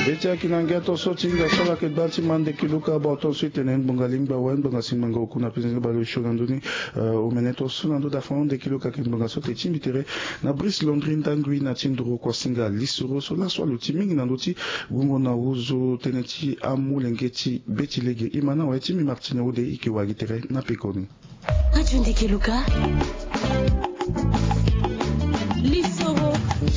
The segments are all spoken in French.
Betia kinangato sotinga sola ke banti mande kiluka boto suitenen bungalimba wen bungasimanga okuna president balo shonanduni omeneto sunando da fond de kiluka ke bungaso te chimitere na bris londrin tangui na tindro kwa singa lisuro sola so lutiming na ndoti gungo na uzo teneti amulengeti betilege imana wa timi martine ode ikiwagitere na pekoni Ajundi kiluka lisuro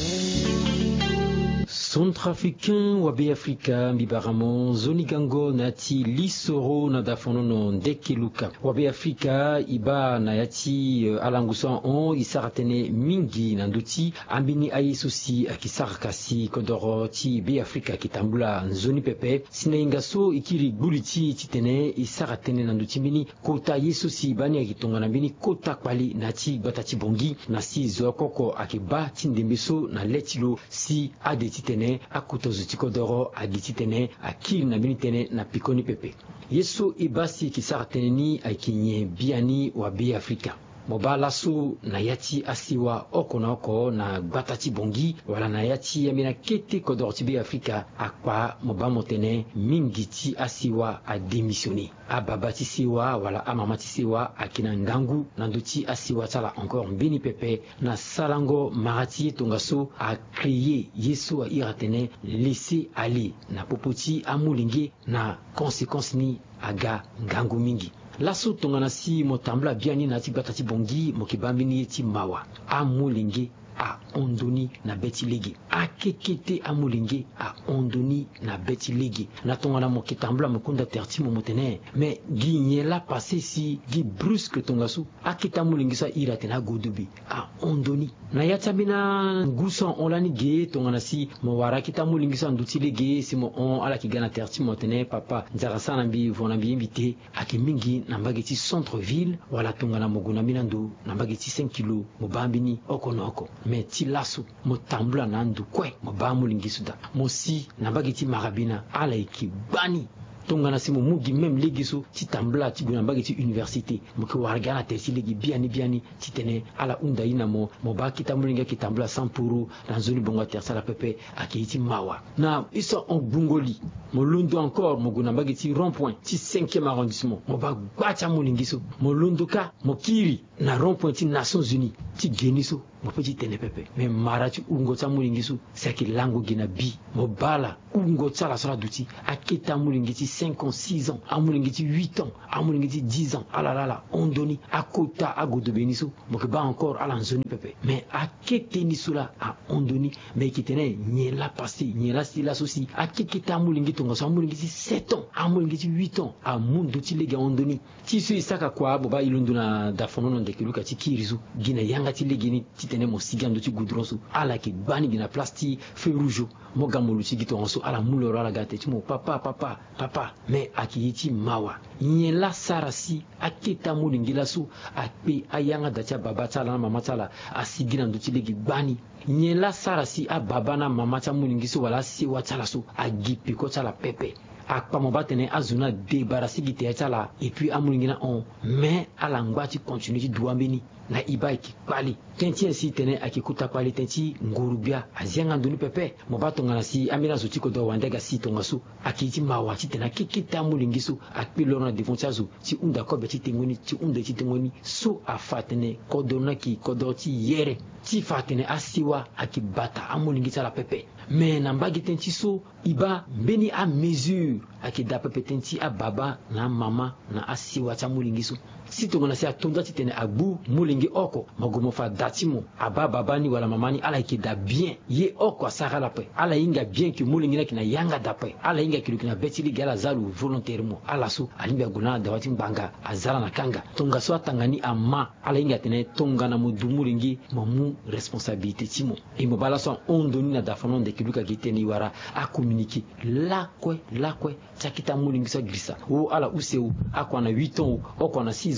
Centrafricain wa Afrika Mbibaramo Zonigango nati Lisoro na dafonono Ndekeluka wa Afrika iba na yati alangusan on isaratene mingi nanduti ambini ayesusi akisarakasi kodoro ti Afrika kitambula nzoni pepe sinaingaso ikiri guliti titene isaratene nanduti mini kota yesusi bani akitonga nambini kota kwali nati batati bongi na si zoakoko akiba tindembeso na letilo si adetitene akutozo tikodoro agititene akiri na binitene na pikoni pepe yesu ibasi kisartene ni akinye biani wa Afrika mobala su na yati asiwa oko na batati bongi wala na yati yamina kete kodorti Afrika akwa mobamotene mingiti asiwa a démissionné ababati siwa wala amamati siwa akina ngangu nanduti asiwa tala encore mbini pepe na salango marati tongaso a créé yesu a iratene laisser aller na popoti amulingi na conséquence ni aga ngangu mingi laso tongana si motambla biani na ti batati bongi mokibambini ti mawa amulingi a ondoni na beti legi akekete amulingi a ondoni na beti legi na tongana mokitambla mokunda terti momotene mais ginyela passé si gi brusque tongasu akita amulingi sa iratena godubi a ondoni na yatabina ngusan olani ge tongana si mowara kita amulingi sa nduti legi si mo on ala kigana terti motene papa nzarasana mbi vona mbi invité akimingi na mbageti centre ville wala tongana moguna minandu na mbageti 5 kilo mobambini okonoko mais ti laso motambula na ndu kwe mobamu lingisuda mosi na bagiti marabina ala ikibani tongana simo mugi même legiso ti tambla ti guna bagiti université moki wargana tesi legi biani ti tene ala unda ina mo ba kitamulinga kitambla sampuru na zoni bonga tersala pepe akiti mawa na iso on bungoli mo londo encore mo guna bagiti rond-point ti 5e arrondissement mo ba gwacha mulingiso mo londoka mo kiri na rond-point ti Nations Unies ti geniso mo petit tene pepe mais marati ungo ta mulingiso saki lango gina bi mo bala ungo tsala sala duti akita mulingiti 5 ans 6 ans amulingiti 8 ans amulingiti 10 ans ala ondoni akota agodo beniso mo ke ba encore ala nzoni pepe mais akete ni sula a ondoni mais kitene nyela passé nyela sila sosi akekita mulingito ngo amulingiti 7 ans amulingiti 8 ans amundo ti lega ondoni ti su isaka kwa bo ba ilunduna da fonono de kiluka ti kirizu gina yanga ti legini tene mo sigando ti gudroso ala ki bani gina plasti feu rouge mo gamolu ti gito onso ala muloro ala gate ti mo papa mais akiyiti mawa nyela sarasi aketa mulingila su akpe ayanga dacha baba tala na mama tala asigina ndo ti legi bani nyela sarasi a baba na mama ta mulingiso wala si wa tala su agipi ko tala pepe akpa mo batene azuna débarrasser gite tala et puis amulingina on mais ala ngwati continue ti duambeni na iba ki kwali tenti si tene akikuta kwali tenti ngurubia azianga nduni pepe mo batonga na si amina zuti ko do wandega si tonga su akiti mawati tena kikita mulingisu akpilo na devonchazu ti unda ko beti tengoni ti unda ti tengoni so afatene kodona ki kodoti yere ti fatene asiwa akibata amulingisa la pepe mais na mbagi tenti so iba beni a mesure akida pepe tenti a baba na mama na asiwa cha mulingisu si tongona si atonda ti tene agbu mulingi oko magomo fa datimo aba babani wala mamani ala ikida bien ye oko asara la pe ala inga bien ki mulingi na kina yanga dape ala inga kilu kina betili gala zalu volontairement ala so alimba guna dawati mbanga azala na kanga tonga so tangani ama ala inga tene tonga na mudumulingi mamu responsabilité timo e mo bala so ondoni na dafanon de kiluka giteni wara a communiquer la kwe takita mulingi so grisa o ala useu akwa na 8 ans o kwa na 6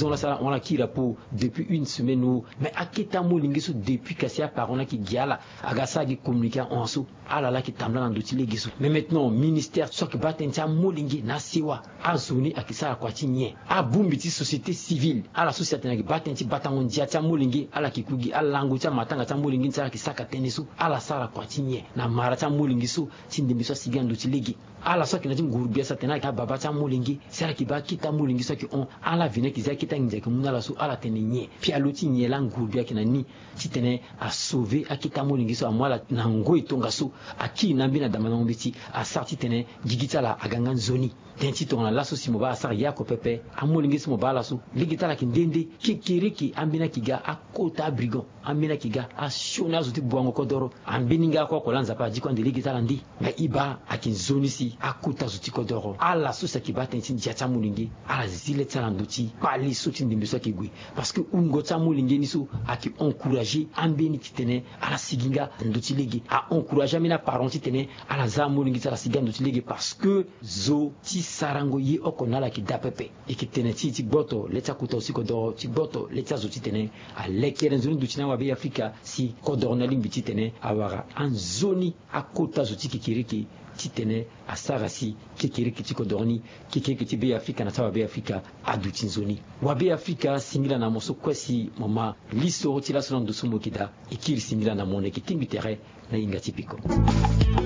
prison là ça on a qui pour depuis une semaine ou mais aketa molingi so depuis kasi par on a qui giala agasa qui communiquer en so ala la qui tamla ndoti legiso mais maintenant ministère soit que batentia molingi na siwa azuni akisa kwa tinye abumbiti société civile ala société na batenti batango ndiatia molingi ala kikugi ala langu cha matanga cha molingi tsala kisaka tenisu ala sala kwa tinye na mara cha molingi so tindimbiso sigando tilegi ala so kina ngurubia satena ka baba cha molingi sala ki ba kita molingi so ki on ala vine ki za kita nje ki munala so ala tenenye pi aloti nye la ngurubia kina ni titene a sauver akita molingi so amwala na ngoi tonga so aki nambi na damana mbiti a sarti tene gigita la aganga zoni tenti tonga la so simo ba asar yako pepe amolingi simo ba la so ligita la kindende kikiriki ambina kiga akota brigand ambina kiga a shona zuti buango kodoro ambininga kwa kolanza pa jiko ndi ligita la ndi na iba akin zoni si akuta zuti kodoro ala so sakiba tenti ndiacha molingi ala zile tsala nduti pali so tindimbiso kigwe parce que ungo tsa molingi ni so aki encourager ambini kitene ala siginga nduti ligi a encourager mina parenti tene ala za molingi tsala siginga nduti ligi parce que zo ti sarango ye okonala ki dapepe ikitene ti boto leta kuta aussi kodoro ti boto leta zo titene a lekere nzoni nduti na wabe Afrika si kodoro na limbi titene awara an zoni akota zo tikikiriki titene asarasi kikiriki tikodorni kikiriki tibe Afrika na tawa be Afrika adutin zoni wabe Afrika singila na moso kwesi mama liso tila sono ndusumo kida ikiri singila na mone kitimbi tere na inga tipiko